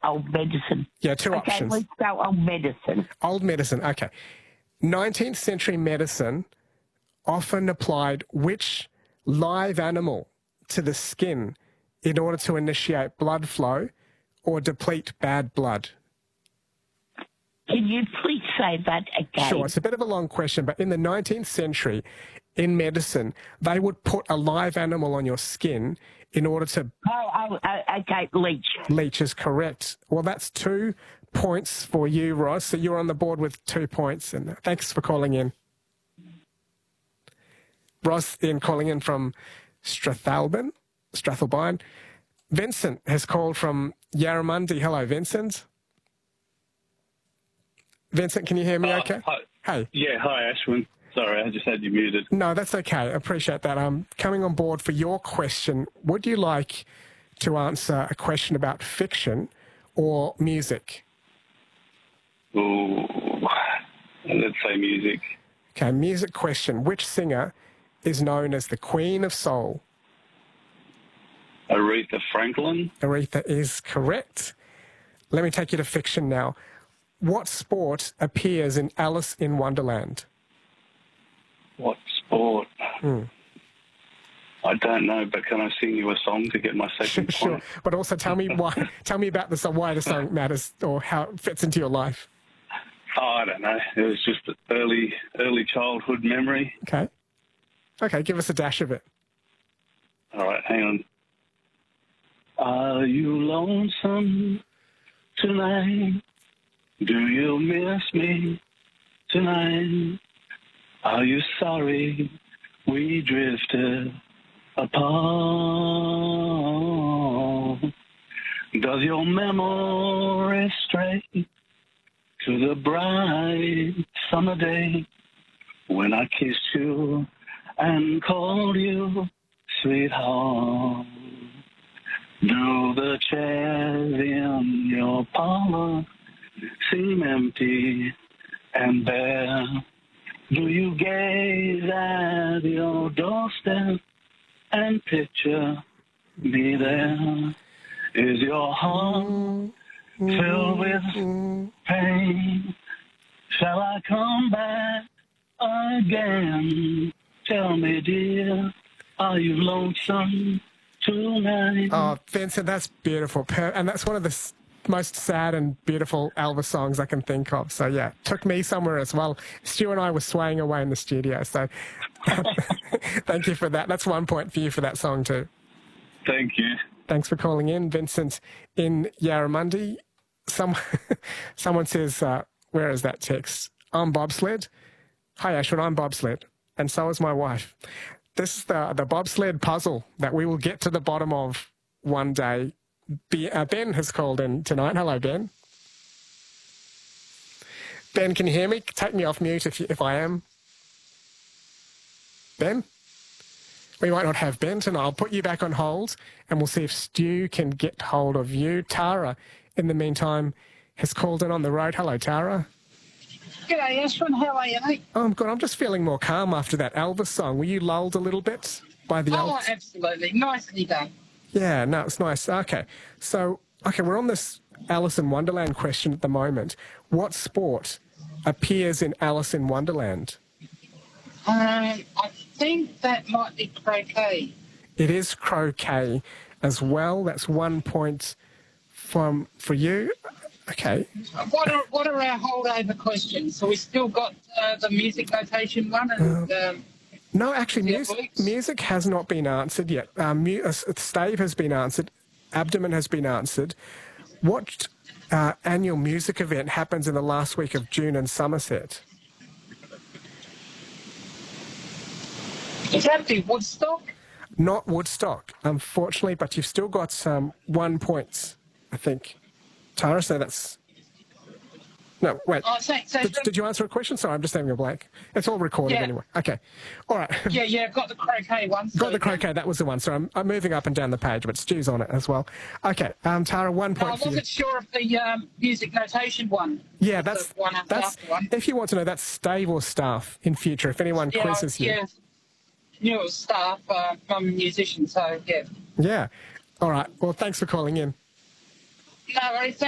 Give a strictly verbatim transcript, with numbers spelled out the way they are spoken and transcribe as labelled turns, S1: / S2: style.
S1: old medicine.
S2: Yeah, two
S1: okay,
S2: options.
S1: let's go old medicine.
S2: Old medicine, okay. nineteenth century medicine often applied which live animal to the skin in order to initiate blood flow or deplete bad blood?
S1: Can you please say that again?
S2: Sure, it's a bit of a long question, but in the nineteenth century, in medicine, they would put a live animal on your skin in order to...
S1: Oh, oh, oh okay, leech.
S2: Leech is correct. Well, that's two points for you, Ross. So you're on the board with two points, and thanks for calling in. Ross in calling in from Strathalbyn, Strathalbyn. Vincent has called from Yarramundi. Hello, Vincent. Vincent, can you hear me
S3: uh,
S2: okay?
S3: Hi.
S2: Hey.
S3: Yeah, hi, Ashwin. Sorry, I just had you muted.
S2: No, that's okay. I appreciate that. I'm coming on board for your question. Would you like to answer a question about fiction or music?
S3: Ooh, let's say music.
S2: Okay, music question. Which singer is known as the Queen of Soul?
S3: Aretha Franklin.
S2: Aretha is correct. Let me take you to fiction now. What sport appears in Alice in Wonderland?
S3: What sport?
S2: Hmm.
S3: I don't know, but can I sing you a song to get my second
S2: Sure,
S3: point?
S2: but also tell me why. Tell me about the song, why the song matters, or how it fits into your life.
S3: Oh, I don't know. It was just an early, early childhood memory.
S2: Okay. Okay, give us a dash of it.
S3: All right, hang on. Are you lonesome tonight? Do you miss me tonight? Are you sorry we drifted apart? Does your memory stray to the bright summer day when I kissed you and called you sweetheart? Do the chairs in your parlor seem empty and bare? Do you gaze at your doorstep and picture me there? Is your heart filled with pain? Shall I come back again? Tell me, dear, are you lonesome tonight?
S2: Oh, Vincent, that's beautiful. And that's one of the most sad and beautiful Elvis songs I can think of. So, yeah, took me somewhere as well. Stu and I were swaying away in the studio. So, thank you for that. That's one point for you for that song, too.
S3: Thank you.
S2: Thanks for calling in, Vincent in Yarramundi. Some, someone says, uh, where is that text? I'm bobsled. Hi, Ashwin, I'm bobsled. And so is my wife. This is the, the bobsled puzzle that we will get to the bottom of one day. Be, uh, Ben has called in tonight. Hello, Ben. Ben, can you hear me? Take me off mute if, you, if I am. Ben? We might not have Ben tonight. I'll put you back on hold and we'll see if Stu can get hold of you. Tara, in the meantime, has called in on the road. Hello, Tara.
S4: G'day, Ashwin. How are you, mate?
S2: Oh, I'm good. I'm just feeling more calm after that Elvis song. Were you lulled a little bit by the
S4: Oh,
S2: Elvis?
S4: absolutely. Nicely done.
S2: Yeah, no, it's nice. Okay. So, okay, we're on this Alice in Wonderland question at the moment. What sport appears in Alice in Wonderland?
S4: Um, I think that might be croquet.
S2: It is croquet as well. That's one point from for you. Okay.
S4: What are, what are our holdover questions? So we still got uh, the music notation one and...
S2: Uh,
S4: um,
S2: No, actually,
S4: Yeah,
S2: music,
S4: please.
S2: music has not been answered yet. Um, mu- uh, stave has been answered. Abdomen has been answered. What uh, annual music event happens in the last week of June in Somerset?
S4: Is that the Woodstock?
S2: Not Woodstock, unfortunately, but you've still got um, one point, I think. Tara, so that's... No, wait.
S4: Oh, so, so
S2: Did, did you answer a question? Sorry, I'm just having a blank. It's all recorded
S4: Yeah.
S2: anyway. Okay. All right.
S4: Yeah, yeah, I've got the croquet one. So
S2: Got the croquet, that was the one. So I'm, I'm moving up and down the page, but Stu's on it as well. Okay, um, Tara, one
S4: No,
S2: point
S4: I
S2: for you.
S4: wasn't sure if the um, music notation one.
S2: Yeah,
S4: was
S2: that's,
S4: the one after
S2: that's
S4: after one.
S2: if you want to know, that's stave or staff in future, if anyone
S4: Yeah,
S2: quizzes you.
S4: yeah. Knew it was staff. Uh, I'm a musician, so yeah.
S2: Yeah. All right, well, thanks for calling in.
S4: No worries.